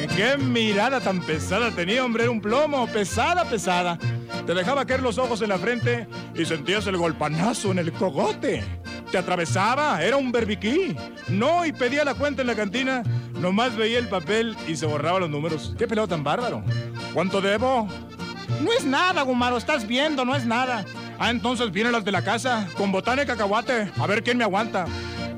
Qué mirada tan pesada tenía, hombre, era un plomo, pesada, pesada. Te dejaba caer los ojos en la frente y sentías el golpanazo en el cogote. Te atravesaba, era un berbiquí. No, y pedía la cuenta en la cantina, nomás veía el papel y se borraba los números. Qué pelado tan bárbaro. ¿Cuánto debo? No es nada, Gumaro, estás viendo, no es nada. Ah, entonces vienen las de la casa, con botana y cacahuate, a ver quién me aguanta.